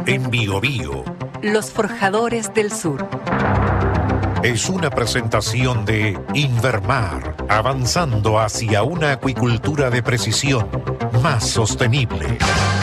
En Biobío. Los Forjadores del Sur. Es una presentación de Invermar, avanzando hacia una acuicultura de precisión más sostenible.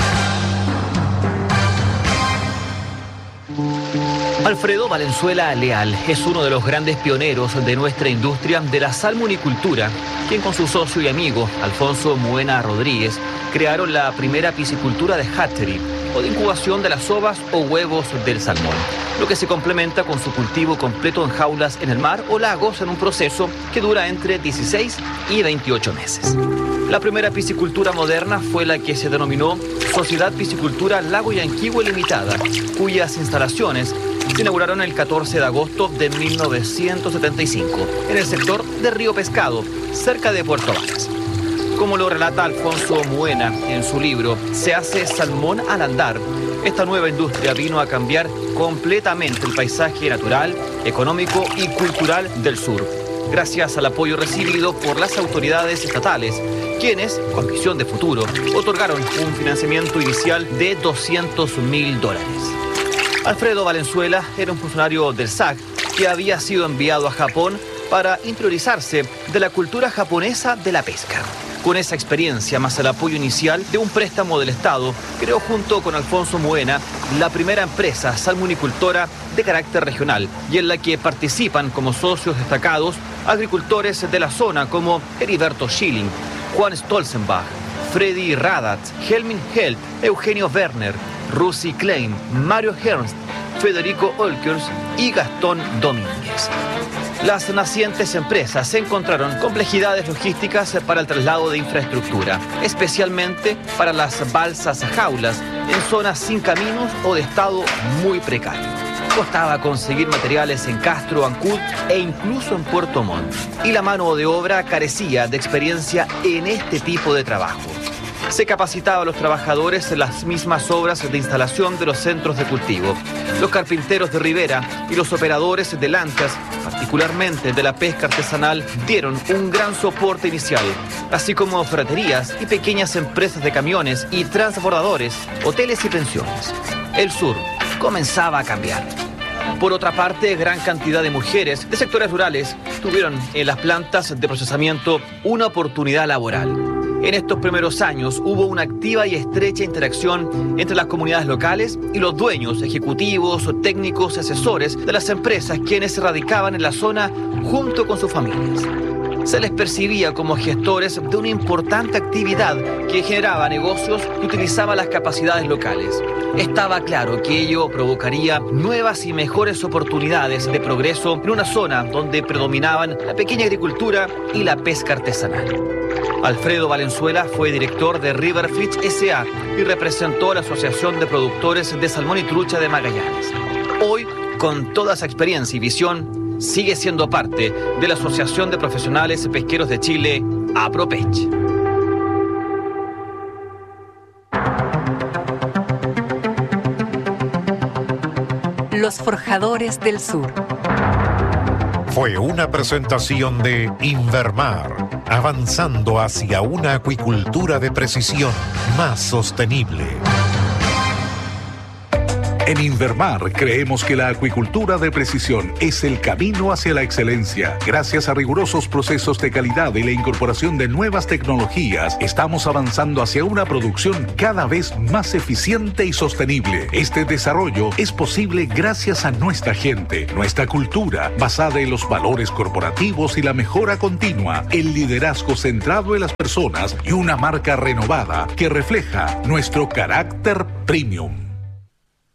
Alfredo Valenzuela Leal es uno de los grandes pioneros de nuestra industria de la salmonicultura, quien con su socio y amigo Alfonso Muena Rodríguez crearon la primera piscicultura de hatchery, o de incubación de las ovas o huevos del salmón, lo que se complementa con su cultivo completo en jaulas en el mar o lagos en un proceso que dura entre 16 y 28 meses. La primera piscicultura moderna fue la que se denominó Sociedad Piscicultura Lago Yanquihue Limitada, cuyas instalaciones se inauguraron el 14 de agosto de 1975 en el sector de Río Pescado, cerca de Puerto Varas. Como lo relata Alfonso Muena en su libro Se hace salmón al andar, esta nueva industria vino a cambiar completamente el paisaje natural, económico y cultural del sur, gracias al apoyo recibido por las autoridades estatales, quienes, con visión de futuro, otorgaron un financiamiento inicial de $200.000. Alfredo Valenzuela era un funcionario del SAC que había sido enviado a Japón para interiorizarse de la cultura japonesa de la pesca. Con esa experiencia, más el apoyo inicial de un préstamo del Estado, creó junto con Alfonso Muena la primera empresa salmonicultora de carácter regional y en la que participan como socios destacados agricultores de la zona como Heriberto Schilling, Juan Stolzenbach, Freddy Radat, Helmin Held, Eugenio Werner, Russi Klein, Mario Ernst, Federico Olkers y Gastón Domínguez. Las nacientes empresas se encontraron complejidades logísticas para el traslado de infraestructura, especialmente para las balsas a jaulas en zonas sin caminos o de estado muy precario. Costaba conseguir materiales en Castro, Ancud e incluso en Puerto Montt, y la mano de obra carecía de experiencia en este tipo de trabajo. Se capacitaba a los trabajadores en las mismas obras de instalación de los centros de cultivo. Los carpinteros de ribera y los operadores de lanchas, particularmente de la pesca artesanal, dieron un gran soporte inicial, así como ferreterías y pequeñas empresas de camiones y transbordadores, hoteles y pensiones. El sur comenzaba a cambiar. Por otra parte, gran cantidad de mujeres de sectores rurales tuvieron en las plantas de procesamiento una oportunidad laboral. En estos primeros años hubo una activa y estrecha interacción entre las comunidades locales y los dueños, ejecutivos, técnicos y asesores de las empresas quienes se radicaban en la zona junto con sus familias. Se les percibía como gestores de una importante actividad que generaba negocios y utilizaba las capacidades locales. Estaba claro que ello provocaría nuevas y mejores oportunidades de progreso en una zona donde predominaban la pequeña agricultura y la pesca artesanal. Alfredo Valenzuela fue director de Riverfish S.A. y representó a la Asociación de Productores de Salmón y Trucha de Magallanes. Hoy, con toda esa experiencia y visión, sigue siendo parte de la Asociación de Profesionales Pesqueros de Chile, APROPECH. Los Forjadores del Sur. Fue una presentación de Invermar, avanzando hacia una acuicultura de precisión más sostenible. En Invermar creemos que la acuicultura de precisión es el camino hacia la excelencia. Gracias a rigurosos procesos de calidad y la incorporación de nuevas tecnologías, estamos avanzando hacia una producción cada vez más eficiente y sostenible. Este desarrollo es posible gracias a nuestra gente, nuestra cultura, basada en los valores corporativos y la mejora continua, el liderazgo centrado en las personas y una marca renovada que refleja nuestro carácter premium.